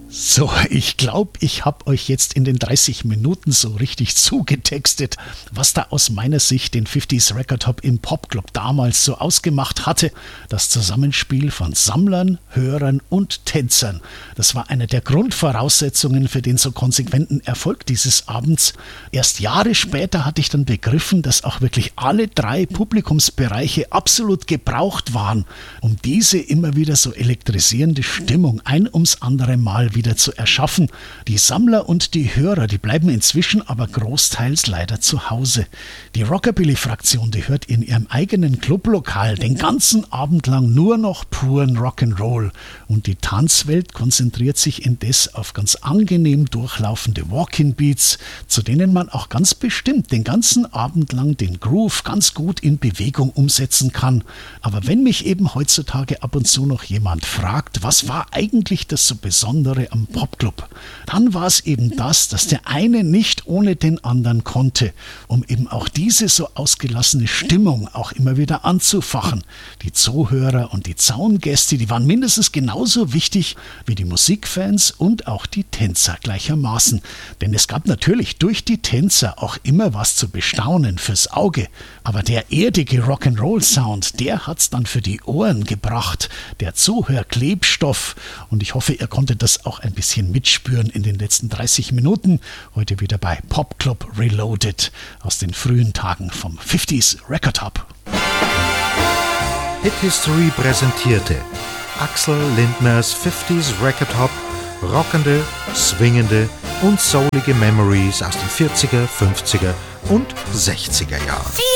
So, ich glaube, ich habe euch jetzt in den 30 Minuten so richtig zugetextet, was da aus meiner Sicht den 50s Record Hop im Popclub damals so ausgemacht hatte. Das Zusammenspiel von Sammlern, Hörern und Tänzern. Das war eine der Grundvoraussetzungen für den so konsequenten Erfolg dieses Abends. Erst Jahre später hatte ich dann begriffen, dass auch wirklich alle 3 Publikumsbereiche absolut gebraucht waren, um diese immer wieder so elektrisierende Stimmung ein ums andere Mal wieder zu erschaffen. Die Sammler und die Hörer, die bleiben inzwischen aber großteils leider zu Hause. Die Rockabilly-Fraktion, die hört in ihrem eigenen Clublokal den ganzen Abend lang nur noch puren Rock'n'Roll. Und die Tanzwelt konzentriert sich indes auf ganz angenehm durchlaufende Walk-in-Beats, zu denen man auch ganz bestimmt den ganzen Abend lang den Groove ganz gut in Bewegung umsetzen kann. Aber wenn mich eben heutzutage ab und zu noch jemand fragt, was war eigentlich das so Besondere am Popclub, dann war es eben das, dass der eine nicht ohne den anderen konnte, um eben auch diese so ausgelassene Stimmung auch immer wieder anzufachen. Die Zuhörer und die Zaungäste, die waren mindestens genauso wichtig wie die Musikfans und auch die Tänzer gleichermaßen. Denn es gab natürlich durch die Tänzer auch immer was zu bestaunen fürs Auge. Aber der erdige Rock'n'Roll-Sound, der hat's dann für die Ohren gebracht. Der Zuhörklebstoff. Und ich hoffe, ihr konntet das auch ein bisschen mitspüren in den letzten 30 Minuten. Heute wieder bei Popclub Reloaded aus den frühen Tagen vom 50s Record Hop. Hit History präsentierte Axel Lindners 50s Record Hop, rockende, swingende und soulige Memories aus den 40er, 50er und 60er Jahren.